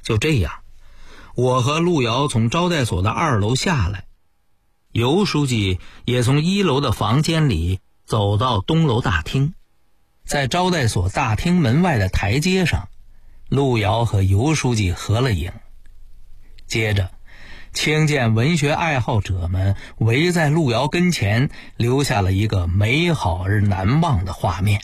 就这样，我和陆遥从招待所的2楼下来，尤书记也从1楼的房间里走到东楼大厅。在招待所大厅门外的台阶上，陆遥和尤书记合了影。接着听见文学爱好者们围在陆遥跟前，留下了一个美好而难忘的画面。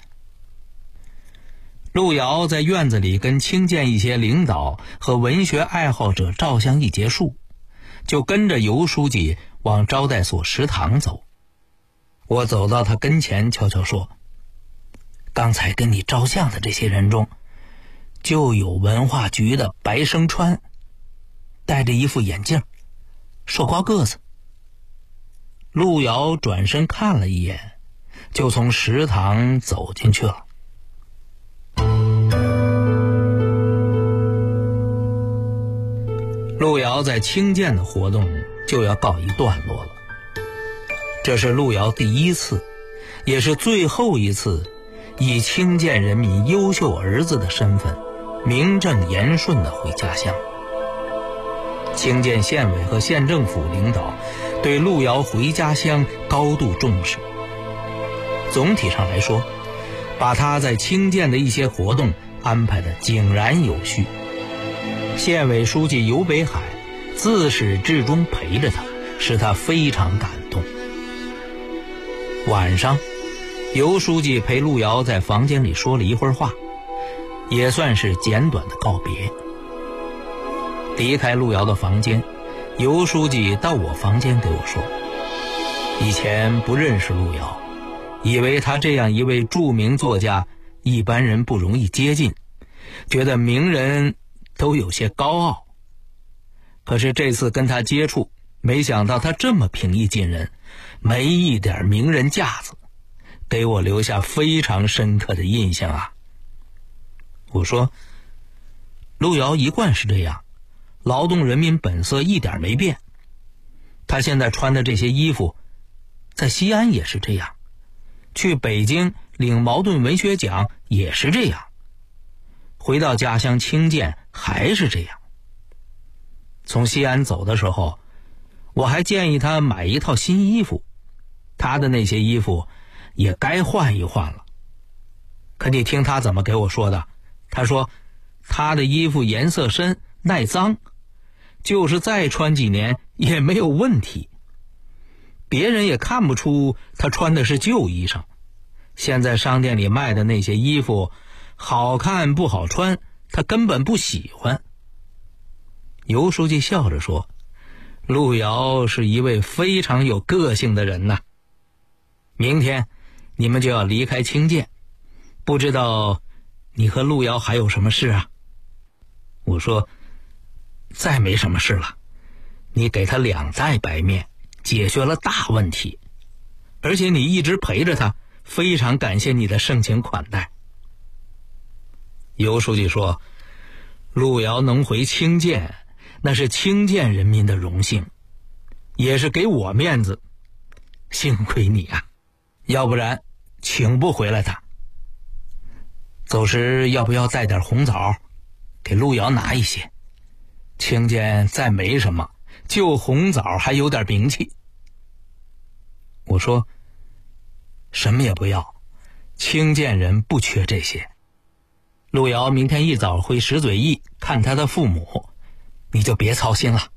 陆遥在院子里跟听见一些领导和文学爱好者照相一结束，就跟着尤书记往招待所食堂走。我走到他跟前悄悄说，刚才跟你照相的这些人中，就有文化局的白生川，戴着一副眼镜，瘦高个子。陆遥转身看了一眼，就从食堂走进去了。陆遥在清涧的活动就要告一段落了。这是陆遥第一次，也是最后一次以清涧人民优秀儿子的身份名正言顺地回家乡。清涧县委和县政府领导对陆遥回家乡高度重视。总体上来说，把他在清涧的一些活动安排得井然有序。县委书记尤北海自始至终陪着他，使他非常感动。晚上，尤书记陪陆遥在房间里说了一会儿话，也算是简短的告别。离开陆遥的房间，尤书记到我房间给我说，以前不认识陆遥，以为他这样一位著名作家，一般人不容易接近，觉得名人都有些高傲。可是这次跟他接触，没想到他这么平易近人，没一点名人架子，给我留下非常深刻的印象啊。我说，陆遥一贯是这样，劳动人民本色一点没变。他现在穿的这些衣服，在西安也是这样，去北京领茅盾文学奖也是这样，回到家乡清涧还是这样。从西安走的时候，我还建议他买一套新衣服，他的那些衣服也该换一换了。可你听他怎么给我说的，他说他的衣服颜色深，耐脏，就是再穿几年也没有问题，别人也看不出他穿的是旧衣裳。现在商店里卖的那些衣服好看不好穿，他根本不喜欢。尤书记笑着说，陆遥是一位非常有个性的人呐。明天你们就要离开清涧，不知道你和陆遥还有什么事啊？我说，再没什么事了，你给他2袋白面，解决了大问题，而且你一直陪着他，非常感谢你的盛情款待。尤书记说，陆遥能回清涧，那是清涧人民的荣幸，也是给我面子，幸亏你啊，要不然请不回来他。走时要不要带点红枣，给陆遥拿一些，清涧再没什么，就红枣还有点名气。我说，什么也不要，清涧人不缺这些。陆遥明天一早回石嘴驿看他的父母，你就别操心了。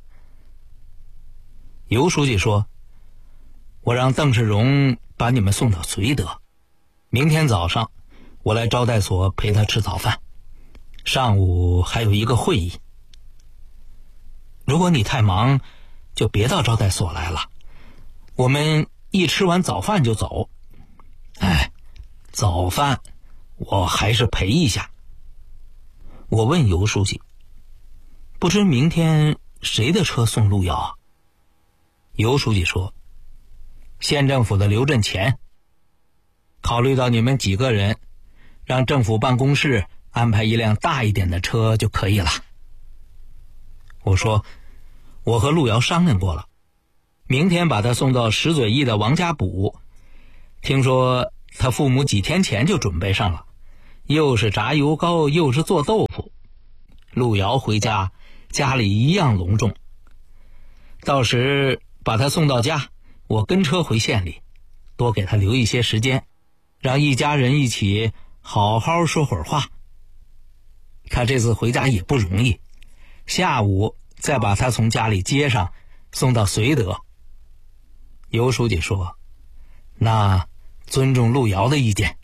尤书记说，我让邓世荣把你们送到绥德，明天早上我来招待所陪他吃早饭，上午还有一个会议。如果你太忙，就别到招待所来了，我们一吃完早饭就走。早饭我还是陪一下。我问尤书记，不知明天谁的车送陆遥啊？尤书记说，县政府的刘振前。考虑到你们几个人，让政府办公室安排一辆大一点的车就可以了。我说，我和陆遥商量过了，明天把他送到石嘴驿的王家堡，听说他父母几天前就准备上了，又是炸油糕又是做豆腐。 路遥回家，家里一样隆重。到时把他送到家，我跟车回县里，多给他留一些时间，让一家人一起好好说会儿话。他这次回家也不容易，下午再把他从家里接上，送到绥德。尤书记说，那尊重路遥的意见。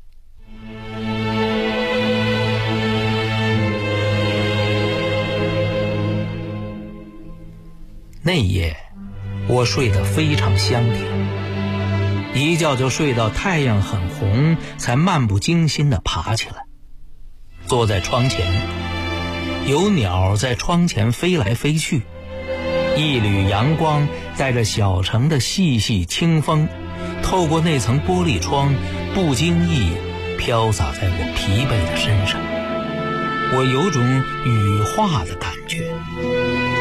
那夜我睡得非常香甜，一觉就睡到太阳很红，才漫不经心地爬起来，坐在窗前，有鸟在窗前飞来飞去，一缕阳光带着小城的细细清风，透过那层玻璃窗，不经意飘洒在我疲惫的身上，我有种羽化的感觉。